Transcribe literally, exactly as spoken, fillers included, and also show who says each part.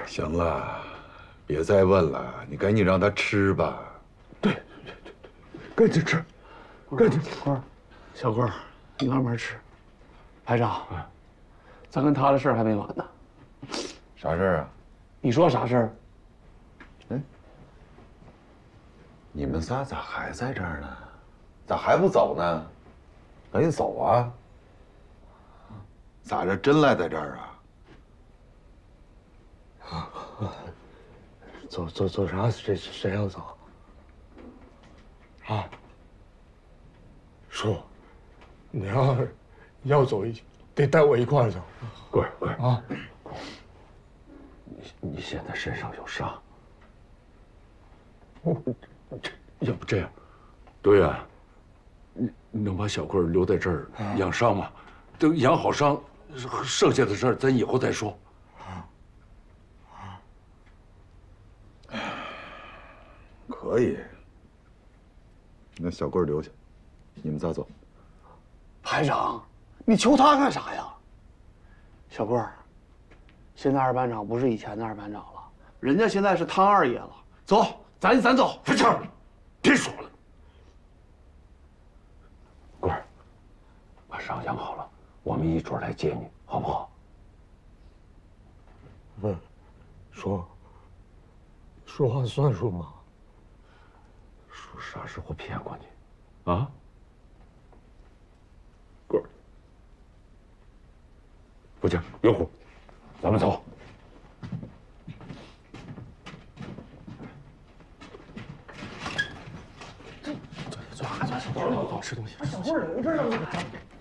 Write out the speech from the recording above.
Speaker 1: 行了，别再问了，你赶紧让他吃吧。
Speaker 2: 对对对对，赶紧吃，赶紧。
Speaker 3: 官儿，小官儿，你慢慢吃。排长，咱跟他的事儿还没完呢。
Speaker 1: 啥事儿啊？
Speaker 3: 你说啥事儿？
Speaker 1: 嗯，你们仨咋还在这儿呢？咋还不走呢？赶紧走啊！咋着，真赖在这儿啊？
Speaker 2: 走走走啥？谁谁要走？啊？叔，你要是要走，得带我一块儿走。
Speaker 4: 贵贵
Speaker 2: 啊！
Speaker 4: 你你现在身上有伤，
Speaker 2: 我
Speaker 4: 这要不这样，队员，你你能把小贵留在这儿养伤吗？等养好伤，剩下的事儿咱以后再说。
Speaker 1: 可以，那小贵留下，你们仨走。
Speaker 3: 排长，你求他干啥呀？小贵儿，现在二班长不是以前的二班长了，人家现在是汤二爷了。走，咱咱走。
Speaker 4: 飞庆，别说了。贵儿，把伤养好了，我们一准来接你，好不好？
Speaker 2: 问，说，说话算数吗？
Speaker 4: 叔啥时候骗过你？啊？贵儿，不行，有虎，咱们走。
Speaker 3: 走走走走，吃东西。小慧留这儿了。